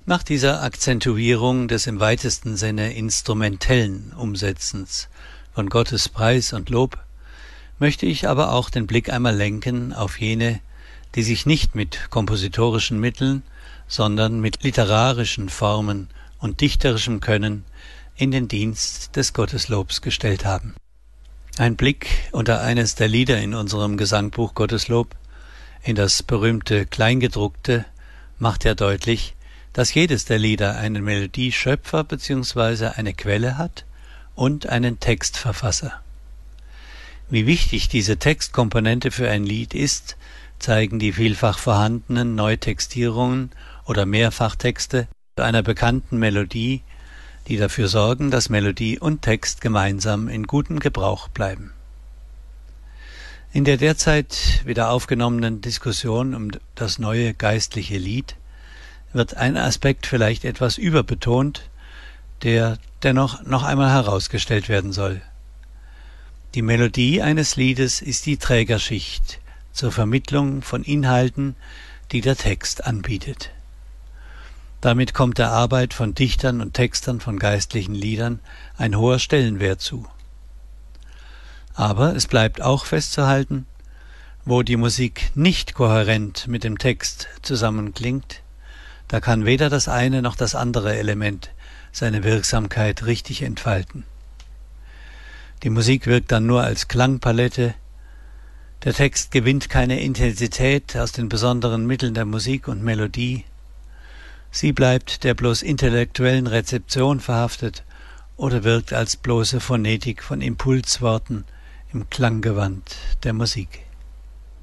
Nach dieser Akzentuierung des im weitesten Sinne instrumentellen Umsetzens von Gottes Preis und Lob möchte ich aber auch den Blick einmal lenken auf jene, die sich nicht mit kompositorischen Mitteln, sondern mit literarischen Formen und dichterischem Können in den Dienst des Gotteslobs gestellt haben. Ein Blick unter eines der Lieder in unserem Gesangbuch Gotteslob, in das berühmte Kleingedruckte, macht ja deutlich, dass jedes der Lieder einen Melodieschöpfer bzw. eine Quelle hat und einen Textverfasser. Wie wichtig diese Textkomponente für ein Lied ist, zeigen die vielfach vorhandenen Neutextierungen oder Mehrfachtexte einer bekannten Melodie, die dafür sorgen, dass Melodie und Text gemeinsam in gutem Gebrauch bleiben. In der derzeit wieder aufgenommenen Diskussion um das neue geistliche Lied wird ein Aspekt vielleicht etwas überbetont, der dennoch noch einmal herausgestellt werden soll. Die Melodie eines Liedes ist die Trägerschicht zur Vermittlung von Inhalten, die der Text anbietet. Damit kommt der Arbeit von Dichtern und Textern von geistlichen Liedern ein hoher Stellenwert zu. Aber es bleibt auch festzuhalten, wo die Musik nicht kohärent mit dem Text zusammenklingt, da kann weder das eine noch das andere Element seine Wirksamkeit richtig entfalten. Die Musik wirkt dann nur als Klangpalette, der Text gewinnt keine Intensität aus den besonderen Mitteln der Musik und Melodie, sie bleibt der bloß intellektuellen Rezeption verhaftet oder wirkt als bloße Phonetik von Impulsworten im Klanggewand der Musik.